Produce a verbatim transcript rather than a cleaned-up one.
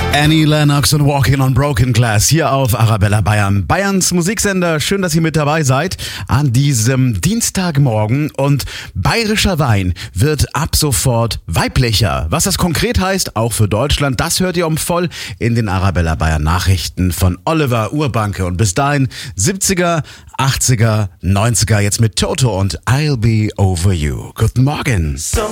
Annie Lennox und Walking on Broken Glass hier auf Arabella Bayern. Bayerns Musiksender. Schön, dass ihr mit dabei seid an diesem Dienstagmorgen. Und bayerischer Wein wird ab sofort weiblicher. Was das konkret heißt, auch für Deutschland, das hört ihr um voll in den Arabella Bayern Nachrichten von Oliver Urbanke. Und bis dahin siebziger, achtziger, neunziger jetzt mit Toto und I'll Be Over You. Guten Morgen.